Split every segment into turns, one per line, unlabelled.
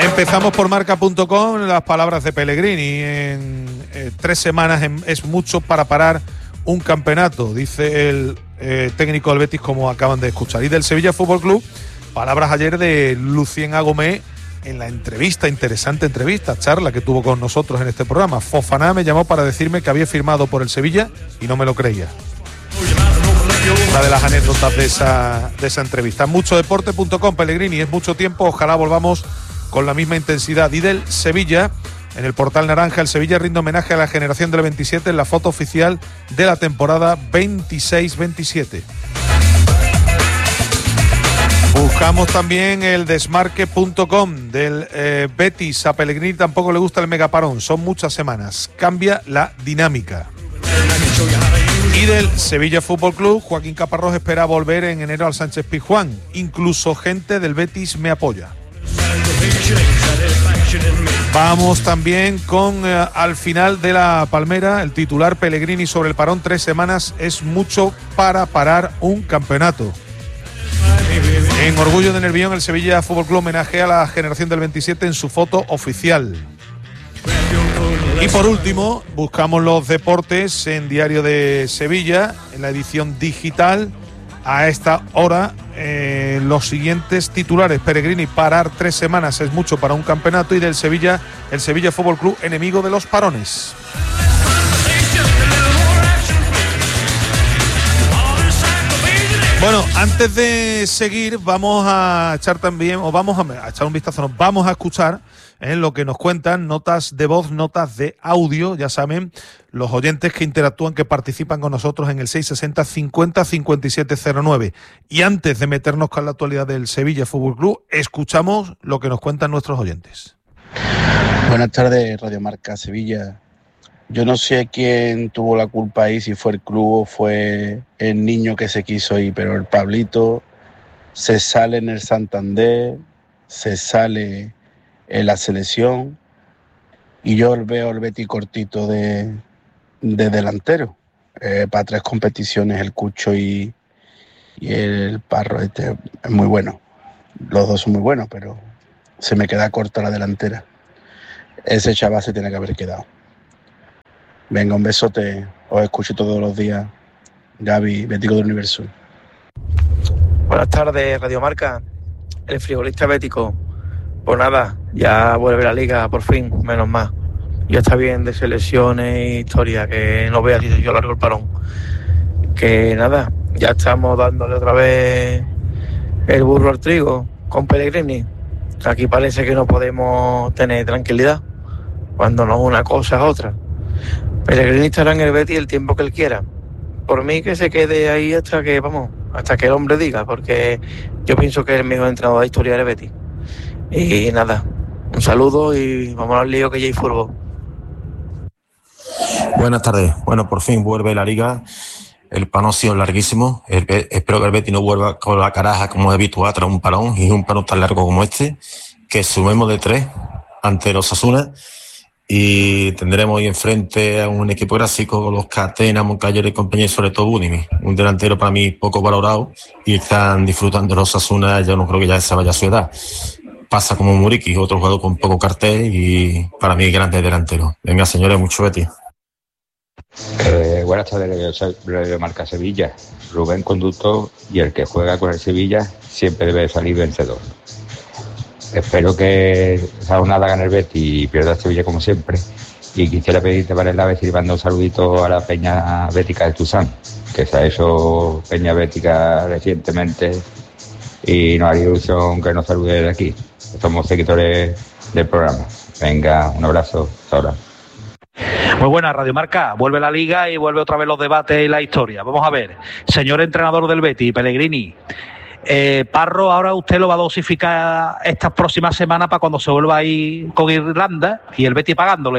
Empezamos por marca.com, las palabras de Pellegrini. En 3 semanas es mucho para parar un campeonato, dice el técnico del Betis, como acaban de escuchar. Y del Sevilla Fútbol Club, palabras ayer de Lucien Agomé en la entrevista, interesante entrevista, charla que tuvo con nosotros en este programa. Fofana me llamó para decirme que había firmado por el Sevilla y no me lo creía. Una de las anécdotas de esa entrevista. Muchodeporte.com, Pellegrini, es mucho tiempo, ojalá volvamos con la misma intensidad. Y del Sevilla, en el portal naranja, el Sevilla rinde homenaje a la generación del 27 en la foto oficial de la temporada 26-27. Buscamos también el desmarque.com del Betis. A Pellegrini tampoco le gusta el megaparón, son muchas semanas, cambia la dinámica. Y del Sevilla Fútbol Club, Joaquín Caparrós espera volver en enero al Sánchez Pizjuán. Incluso gente del Betis me apoya. Vamos también con al final de la Palmera, el titular Pellegrini sobre el parón, 3 semanas es mucho para parar un campeonato. En Orgullo de Nervión, el Sevilla Fútbol Club homenajea a la generación del 27 en su foto oficial. Y por último, buscamos los deportes en Diario de Sevilla, en la edición digital. A esta hora, los siguientes titulares: Pellegrini, parar 3 semanas es mucho para un campeonato. Y del Sevilla, el Sevilla Fútbol Club, enemigo de los parones. Bueno, antes de seguir, vamos a echar también, o vamos a echar un vistazo, vamos a escuchar lo que nos cuentan, notas de voz, notas de audio, ya saben, los oyentes que interactúan, que participan con nosotros en el 660 50 57 09. Y antes de meternos con la actualidad del Sevilla Fútbol Club, escuchamos lo que nos cuentan nuestros oyentes.
Buenas tardes, Radio Marca Sevilla. Yo no sé quién tuvo la culpa ahí, si fue el club o fue el niño que se quiso ir, pero el Pablito se sale en el Santander, se sale en la selección y yo veo el Betis cortito de delantero. Para 3 competiciones el Cucho y el Parro es muy bueno. Los dos son muy buenos, pero se me queda corta la delantera. Ese chaval se tiene que haber quedado. Venga, un besote, os escucho todos los días. Gaby, Bético del Universo.
Buenas tardes, Radio Marca. El frivolista bético. Pues nada, ya vuelve la liga por fin, menos mal. Ya está bien de selecciones e historia, que no vea si yo largo el parón. Que nada, ya estamos dándole otra vez el burro al trigo con Pellegrini. Aquí parece que no podemos tener tranquilidad, cuando no es una cosa es otra. Pellegrini estará en el Betis el tiempo que él quiera. Por mí que se quede ahí hasta que el hombre diga, porque yo pienso que es el mejor entrenador de la historia del Betis. Y nada, un saludo y vamos al lío que ya hay fútbol.
Buenas tardes. Bueno, por fin vuelve la liga. El parón ha sido larguísimo. Espero que el Betis no vuelva con la caraja como es habitual tras un parón, y un parón tan largo como este, que sumemos de 3 ante los Osasuna. Y tendremos ahí enfrente a un equipo clásico con los Catena, Moncayo y compañía, y sobre todo Bunimi, un delantero para mí poco valorado, y están disfrutando los Osasuna. Yo no creo que ya esa vaya a su edad. Pasa como Muriqui, otro jugador con poco cartel, y para mí grande delantero. Venga, señores, mucho Betis.
Buenas tardes, Radio Marca Sevilla. Rubén, conductor, y el que juega con el Sevilla siempre debe salir vencedor. Espero que esa jornada gane el Betis y pierda el Sevilla como siempre. Y quisiera pedirte, Varela, a ver si le mando un saludito a la Peña Bética de Tuzán, que se ha hecho Peña Bética recientemente y nos haría ilusión que nos salude de aquí. Somos seguidores del programa. Venga, un abrazo. Hasta ahora.
Muy buena, Radio Marca. Vuelve la liga y vuelve otra vez los debates y la historia. Vamos a ver, señor entrenador del Betis, Pellegrini. Parro, ahora usted lo va a dosificar estas próximas semanas para cuando se vuelva ahí con Irlanda y el Betis pagándole, ¿no?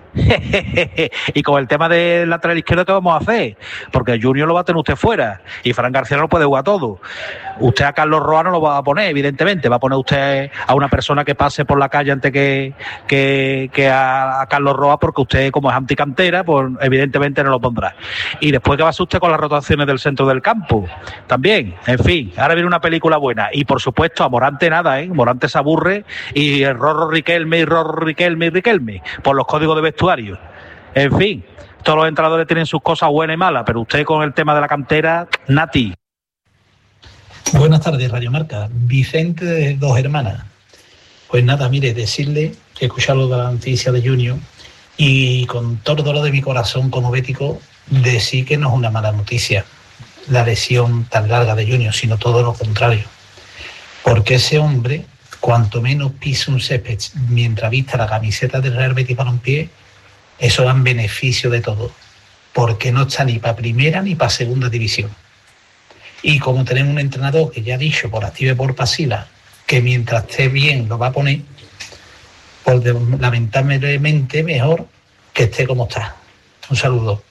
Y con el tema del lateral izquierdo, ¿qué vamos a hacer? Porque Junior lo va a tener usted fuera y Fran García no lo puede jugar todo. Usted a Carlos Roa no lo va a poner, evidentemente. Va a poner usted a una persona que pase por la calle antes que a Carlos Roa, porque usted, como es anticantera, pues evidentemente no lo pondrá. Y después, ¿qué va a hacer usted con las rotaciones del centro del campo? También, en fin, ahora viene una película buena. Y por supuesto, a Morante nada, Morante se aburre y el Rorro Riquelme por los códigos de vestuario. En fin, todos los entrenadores tienen sus cosas buenas y malas, pero usted con el tema de la cantera, Nati.
Buenas tardes, Radio Marca. Vicente de Dos Hermanas. Pues nada, mire, decirle que he escuchado la noticia de Junior y con todo el dolor de mi corazón como bético, decir que no es una mala noticia la lesión tan larga de Junior, sino todo lo contrario. Porque ese hombre, cuanto menos pise un césped mientras vista la camiseta del Real Betis Balompié, eso va en beneficio de todo, porque no está ni para primera ni para segunda división. Y como tenemos un entrenador que ya ha dicho por activa y por pasiva que mientras esté bien lo va a poner, pues lamentablemente mejor que esté como está. Un saludo.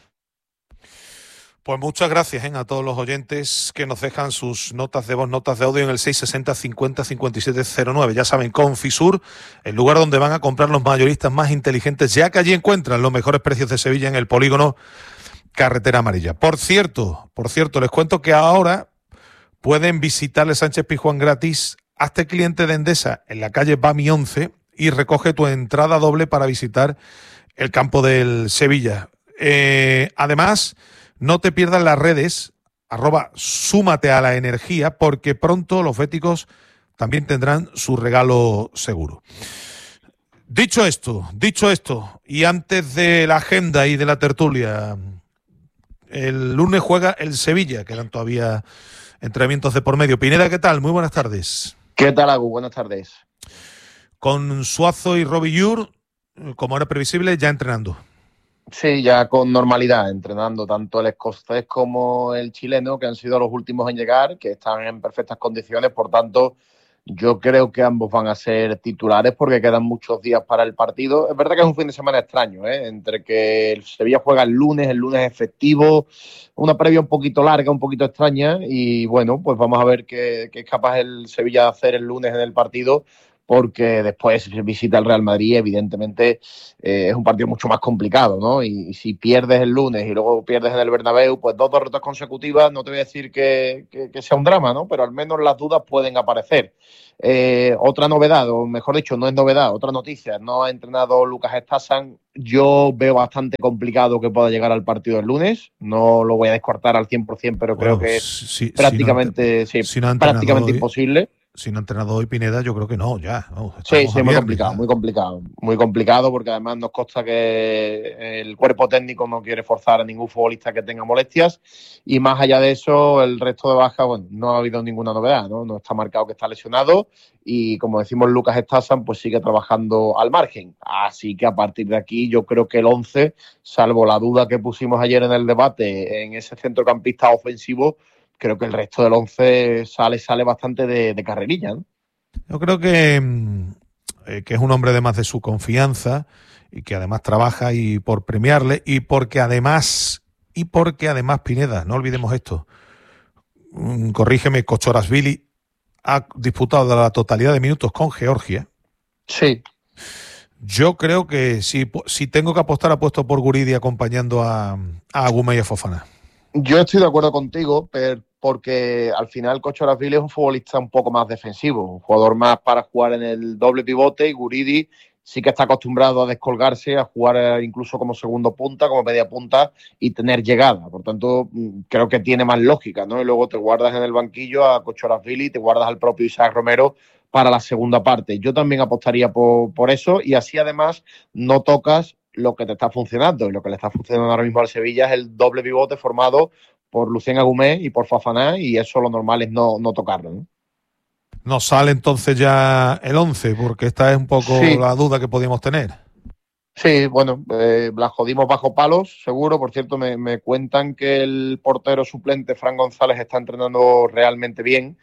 Pues muchas gracias a todos los oyentes que nos dejan sus notas de voz, notas de audio en el 660 50 57 09. Ya saben, Confisur, el lugar donde van a comprar los mayoristas más inteligentes, ya que allí encuentran los mejores precios de Sevilla en el polígono Carretera Amarilla. Por cierto, les cuento que ahora pueden visitarle Sánchez Pizjuán gratis. Hazte cliente de Endesa en la calle Bami 11 y recoge tu entrada doble para visitar el campo del Sevilla. Además, no te pierdas las redes, @súmate a la energía, porque pronto los béticos también tendrán su regalo seguro. Dicho esto, y antes de la agenda y de la tertulia, el lunes juega el Sevilla, quedan todavía entrenamientos de por medio. Pineda, ¿qué tal? Muy buenas tardes.
¿Qué tal, Agu? Buenas tardes.
Con Suazo y Robillur, como era previsible, ya entrenando.
Sí, ya con normalidad, entrenando tanto el escocés como el chileno, que han sido los últimos en llegar, que están en perfectas condiciones. Por tanto, yo creo que ambos van a ser titulares porque quedan muchos días para el partido. Es verdad que es un fin de semana extraño, entre que el Sevilla juega el lunes es festivo, una previa un poquito larga, un poquito extraña, y bueno, pues vamos a ver qué es capaz el Sevilla de hacer el lunes en el partido, porque después visita el Real Madrid, evidentemente es un partido mucho más complicado, ¿no? Y si pierdes el lunes y luego pierdes en el Bernabéu, pues 2 derrotas consecutivas, no te voy a decir que sea un drama, ¿no? Pero al menos las dudas pueden aparecer. Otra novedad, o mejor dicho, no es novedad, otra noticia, no ha entrenado Lucas Stasan. Yo veo bastante complicado que pueda llegar al partido el lunes, no lo voy a descartar al 100%, pero creo que es prácticamente imposible.
Si no ha entrenado hoy Pineda, yo creo que no, ya.
Sí, muy complicado, porque además nos consta que el cuerpo técnico no quiere forzar a ningún futbolista que tenga molestias, y más allá de eso, el resto de bajas, bueno, no ha habido ninguna novedad, ¿no? No está marcado que está lesionado, y como decimos, Lucas Stasan pues sigue trabajando al margen. Así que a partir de aquí yo creo que el 11, salvo la duda que pusimos ayer en el debate en ese centrocampista ofensivo, creo que el resto del 11 sale bastante de carrerilla, ¿no?
Yo creo que es un hombre además de su confianza y que además trabaja y por premiarle y porque además Pineda, no olvidemos esto, corrígeme, Kochorashvili ha disputado la totalidad de minutos con Georgia.
Sí.
Yo creo que si tengo que apostar, apuesto por Guridi acompañando a Agumé y a Fofana.
Yo estoy de acuerdo contigo, pero porque al final Kochorashvili es un futbolista un poco más defensivo, un jugador más para jugar en el doble pivote, y Guridi sí que está acostumbrado a descolgarse, a jugar incluso como segundo punta, como media punta y tener llegada. Por tanto, creo que tiene más lógica, ¿no? Y luego te guardas en el banquillo a Kochorashvili y te guardas al propio Isaac Romero para la segunda parte. Yo también apostaría por eso, y así además no tocas lo que te está funcionando, y lo que le está funcionando ahora mismo al Sevilla es el doble pivote formado por Lucien Agumé y por Fofana, y eso lo normal es no tocarlo, ¿no?
No sale entonces ya el 11, porque esta es un poco la duda que podíamos tener.
Sí, bueno, la jodimos bajo palos, seguro. Por cierto, me cuentan que el portero suplente, Fran González, está entrenando realmente bien,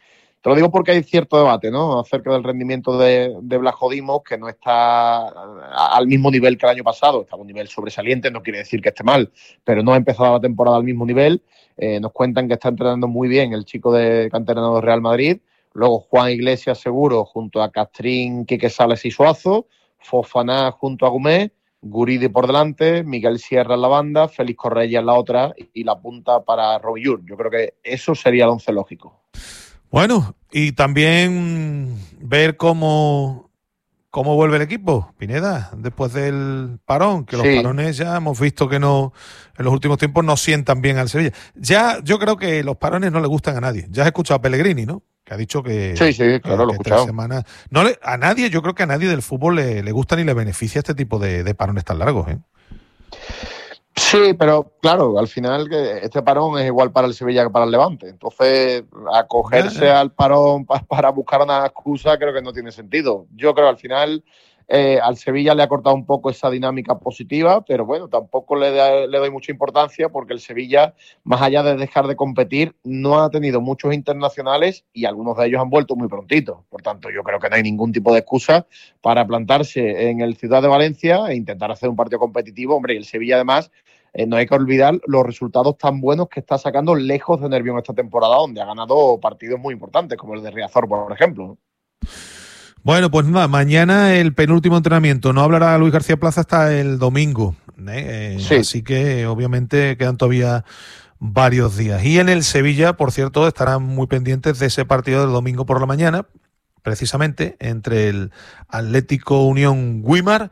Te lo digo porque hay cierto debate, ¿no?, acerca del rendimiento de Blajo Dimos, que no está al mismo nivel que el año pasado. Está a un nivel sobresaliente, no quiere decir que esté mal, pero no ha empezado la temporada al mismo nivel. Nos cuentan que está entrenando muy bien el chico de canterano de Real Madrid. Luego Juan Iglesias seguro junto a Castrín, Quique Sales y Suazo, Fofana junto a Gumé, Guridi por delante, Miguel Sierra en la banda, Félix Correia en la otra y la punta para Robillur. Yo creo que eso sería el once lógico.
Bueno, y también ver cómo vuelve el equipo, Pineda, después del parón, que los parones ya hemos visto que no, en los últimos tiempos no sientan bien al Sevilla. Ya, yo creo que los parones no le gustan a nadie. Ya has escuchado a Pellegrini, ¿no?, que ha dicho que...
Sí, claro, lo he escuchado.
Semanas, a nadie, yo creo que a nadie del fútbol le gusta ni le beneficia este tipo de parones tan largos, ¿eh?
Sí, pero claro, al final este parón es igual para el Sevilla que para el Levante. Entonces, acogerse al parón para buscar una excusa creo que no tiene sentido. Yo creo que al final al Sevilla le ha cortado un poco esa dinámica positiva, pero bueno, tampoco le doy mucha importancia porque el Sevilla, más allá de dejar de competir, no ha tenido muchos internacionales y algunos de ellos han vuelto muy prontito. Por tanto, yo creo que no hay ningún tipo de excusa para plantarse en el Ciudad de Valencia e intentar hacer un partido competitivo. Hombre, y el Sevilla además... no hay que olvidar los resultados tan buenos que está sacando lejos de Nervión esta temporada, donde ha ganado partidos muy importantes, como el de Riazor, por ejemplo.
Bueno, pues nada, mañana el penúltimo entrenamiento. No hablará Luis García Plaza hasta el domingo. Sí. Así que, obviamente, quedan todavía varios días. Y en el Sevilla, por cierto, estarán muy pendientes de ese partido del domingo por la mañana, precisamente, entre el Atlético Unión Güímar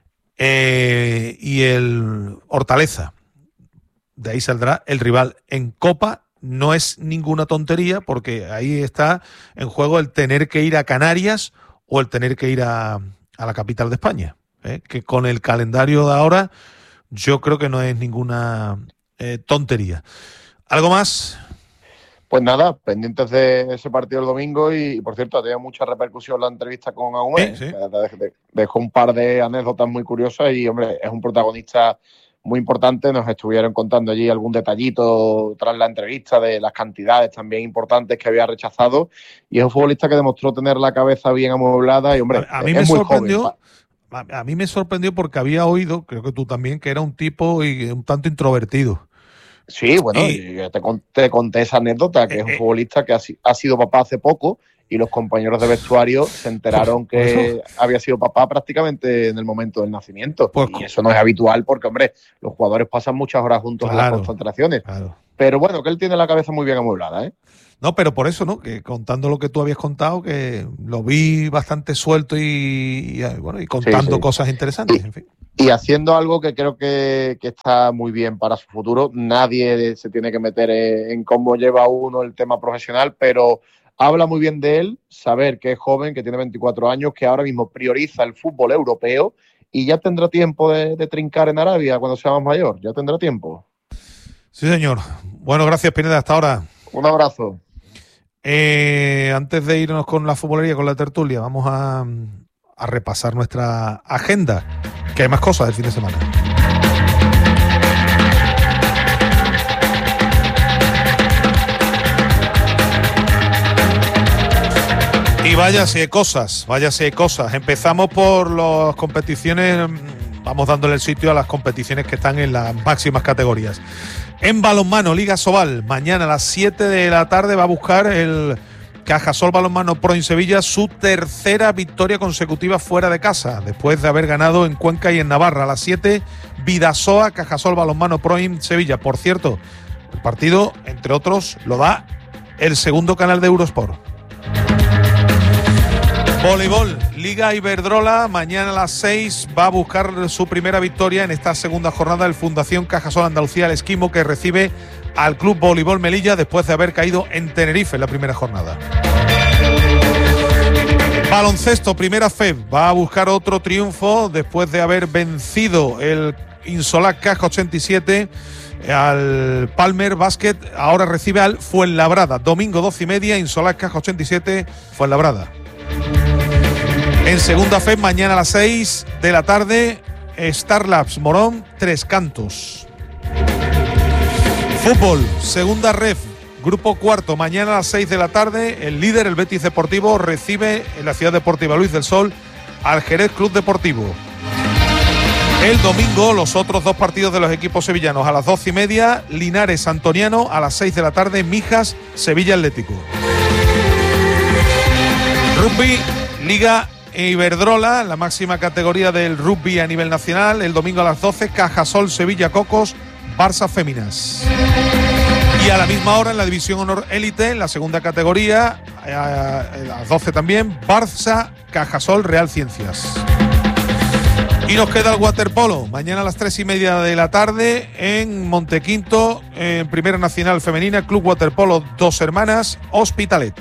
y el Hortaleza. De ahí saldrá el rival en Copa. No es ninguna tontería porque ahí está en juego el tener que ir a Canarias o el tener que ir a la capital de España, que con el calendario de ahora yo creo que no es ninguna tontería. ¿Algo más?
Pues nada, pendientes de ese partido el domingo y por cierto, ha tenido mucha repercusión la entrevista con Agumé. Sí. Dejó un par de anécdotas muy curiosas y, hombre, es un protagonista muy importante. Nos estuvieron contando allí algún detallito tras la entrevista de las cantidades también importantes que había rechazado y es un futbolista que demostró tener la cabeza bien amueblada y, hombre,
a mí me sorprendió. A mí me sorprendió porque había oído, creo que tú también, que era un tipo y un tanto introvertido.
Sí, bueno, te conté esa anécdota, que es un futbolista que ha sido papá hace poco y los compañeros de vestuario se enteraron que había sido papá prácticamente en el momento del nacimiento. Y eso no es habitual porque, hombre, los jugadores pasan muchas horas juntos en las concentraciones. Claro. Pero bueno, que él tiene la cabeza muy bien amueblada, ¿eh?
No, pero por eso, ¿no? Que contando lo que tú habías contado, que lo vi bastante suelto y contando cosas interesantes, en fin.
Y haciendo algo que creo que está muy bien para su futuro. Nadie se tiene que meter en cómo lleva uno el tema profesional, pero habla muy bien de él, saber que es joven, que tiene 24 años, que ahora mismo prioriza el fútbol europeo y ya tendrá tiempo de trincar en Arabia cuando sea más mayor. Ya tendrá tiempo.
Sí, señor. Bueno, gracias, Pineda. Hasta ahora.
Un abrazo.
Antes de irnos con la futbolería, con la tertulia, vamos a repasar nuestra agenda, que hay más cosas del fin de semana. Y váyase cosas. Empezamos por las competiciones, vamos dándole el sitio a las competiciones que están en las máximas categorías. En balonmano, Liga Sobal, mañana a las 7 de la tarde va a buscar el Cajasol Balonmano Pro en Sevilla su tercera victoria consecutiva fuera de casa, después de haber ganado en Cuenca y en Navarra. A las 7, Vidasoa, Cajasol Balonmano Pro en Sevilla. Por cierto, el partido, entre otros, lo da el segundo canal de Eurosport. Voleibol, Liga Iberdrola, mañana a las 6 va a buscar su primera victoria en esta segunda jornada del Fundación Cajasol Andalucía, el Esquimo, que recibe al Club Voleibol Melilla después de haber caído en Tenerife en la primera jornada. Baloncesto, Primera FEB, va a buscar otro triunfo después de haber vencido el Insolac Caja 87 al Palmer Basket. Ahora recibe al Fuenlabrada, domingo 12:30, Insolac Caja 87, Fuenlabrada. En segunda FEB, mañana a las 6 de la tarde, Star Labs Morón, Tres Cantos. Fútbol, segunda ref, Grupo cuarto, mañana a las 6 de la tarde, el líder, el Betis Deportivo, recibe en la Ciudad Deportiva Luis del Sol al Jerez Club Deportivo. El domingo, los otros 2 partidos de los equipos sevillanos. A las 12:30, Linares Antoniano. A las 6 de la tarde, Mijas Sevilla Atlético. Rugby, Liga Iberdrola, la máxima categoría del rugby a nivel nacional. El domingo a las 12, Cajasol Sevilla Cocos, Barça Féminas. Y a la misma hora, en la División Honor Élite, en la segunda categoría, a las 12 también, Barça Cajasol Real Ciencias. Y nos queda el waterpolo, mañana a las 3:30 de la tarde en Montequinto, en Primera Nacional Femenina, Club Waterpolo Dos Hermanas, Hospitalet.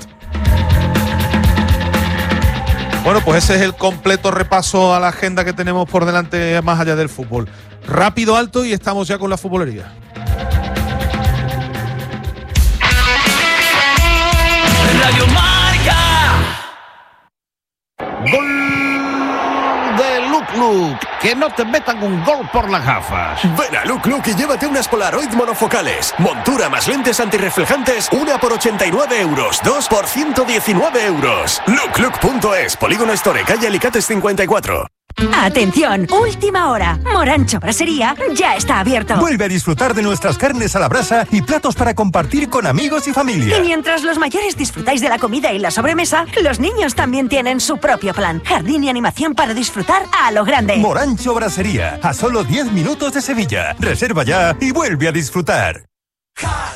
Bueno, pues ese es el completo repaso a la agenda que tenemos por delante más allá del fútbol. Rápido, alto y estamos ya con la futbolería.
Radio Marca.
Gol de Luc. Que no te metan un gol por las gafas.
Ven a Luc y llévate unas Polaroid monofocales. Montura más lentes antirreflejantes, una por 89 euros, 2 por 119 euros. Luc.es, Polígono Store, calle Alicates 54.
Atención, última hora. Morancho Brasería ya está abierto.
Vuelve a disfrutar de nuestras carnes a la brasa y platos para compartir con amigos y familia.
Y mientras los mayores disfrutáis de la comida y la sobremesa, los niños también tienen su propio plan. Jardín y animación para disfrutar a lo grande.
Morancho Brasería, a solo 10 minutos de Sevilla. Reserva ya y vuelve a disfrutar.